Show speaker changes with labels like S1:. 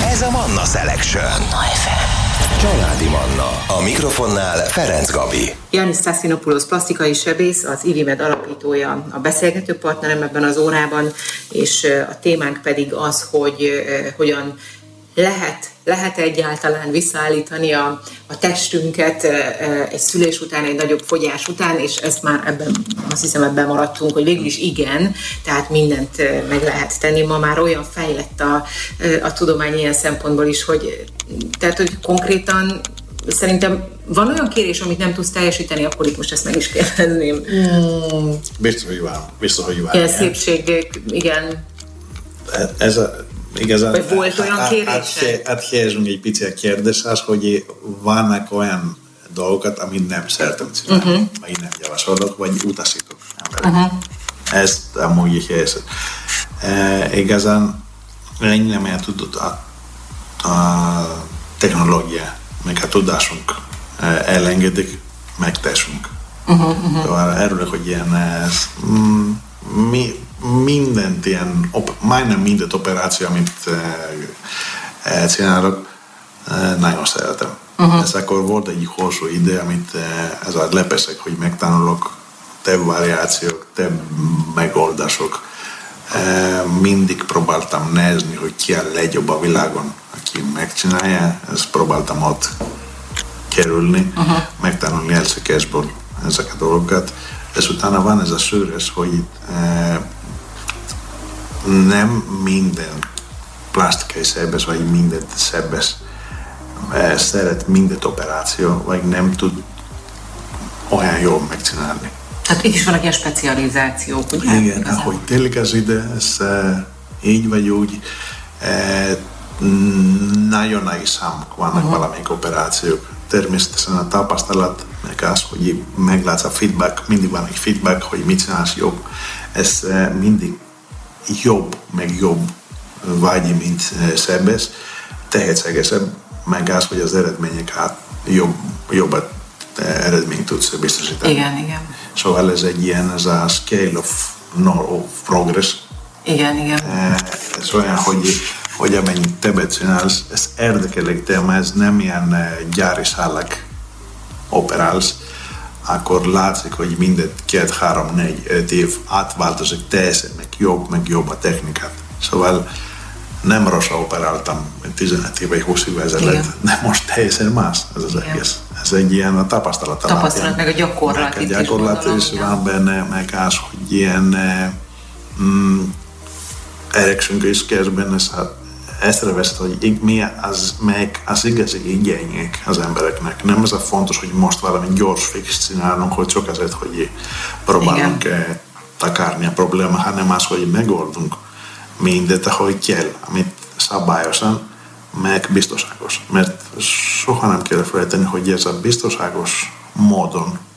S1: Ez a Manna Selection. Manna FM. Családi Manna. A mikrofonnál Ferenc Gabi.
S2: Yannis Stassinopoulos plastikai sebész, az IVIMED alapítója, a beszélgető partnerem ebben az órában, és a témánk pedig az, hogy hogyan lehet egyáltalán visszaállítani a testünket egy szülés után, egy nagyobb fogyás után, és ezt már azt hiszem ebben maradtunk, hogy végül is igen, tehát mindent meg lehet tenni. Ma már olyan fejlett a tudomány ilyen szempontból is, hogy konkrétan szerintem van olyan kérés, amit nem tudsz teljesíteni, akkor itt most ezt meg is kérdezném.
S3: Biztos, hogy van.
S2: Ilyen szépség, igen.
S3: Ez igazán,
S2: vagy volt olyan kérés?
S3: Áthelyezünk egy picit a kérdéshez, hogy vannak olyan dolgokat, amit nem szeretem csinálni, vagy nem javasolok, vagy utasítok emberek. Ezt amúgy így helyezett. Igazán ennyi nem tudod a technológia, meg a tudásunk elengedik, megtessünk. Erről, hogy ilyen mindent ilyen, majdnem mindent operáció, amit csinálok, nagyon szeretem. Ez akkor volt egy hosszú ide, amit ez a lepeszek, hogy megtanulok több variációk, több megoldások. Mindig próbáltam nézni, hogy ki a legjobb a világon, aki megcsinálja, ezt próbáltam ott kerülni, megtanulni elszökésből ezek a dolgokat. És utána van ez a szűrés, hogy nem minden plastikai sebész, vagy minden sebész szeret mindent operáció, vagy nem tud olyan jól megcsinálni.
S2: Tehát itt is vannak ilyen specializációk, ugye?
S3: Igen, ahogy telik az ide, ez így vagy úgy, nagyon nagy számok vannak valamelyik operációk. Természetesen a tapasztalat, meg az, hogy meglátsz a feedback, mindig van egy feedback, hogy mit csinálsz jobb. Ez mindig jobb, meg jobb vagy, mint sebész, tehetségesebb, meg az, hogy az eredmények jobb eredményt tudsz biztosítani.
S2: Igen.
S3: Szóval ez egy ilyen, ez a scale of progress.
S2: Igen.
S3: Ez olyan, hogy amennyit többet csinálsz, ez érdekelig téma, ez nem ilyen gyári szálak operálsz, akkor látszik, hogy mindet 2, 3, 4, 5 év átváltozik teljesen, meg jobb a technikát. Szóval nem rosszul operáltam 15 év vagy 20 év ezelőtt, de most teljesen más ez az egész. Ez egy ilyen a tapasztalat alapján.
S2: Meg a gyakorlat.
S3: Meg a gyakorlat is van benne, meg az, hogy ilyen érekszünk is kezdben észreveszed, hogy melyik az igazi igények az embereknek. Nem ez a fontos, hogy most valami gyors fix csinálunk, hogy csak azért, hogy próbálunk takarni a probléma, hanem az, hogy megoldunk mindet, ahogy kell, amit szabályosan, meg biztonságos. Mert soha nem kell felejteni, hogy ez a biztonságos módon